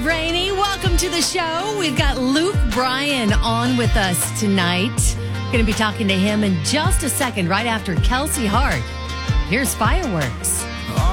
Brainy. Welcome to the show. We've got Luke Bryan on with us tonight. Going to be talking to him in just a second, right after Kelsey Hart. Here's Fireworks.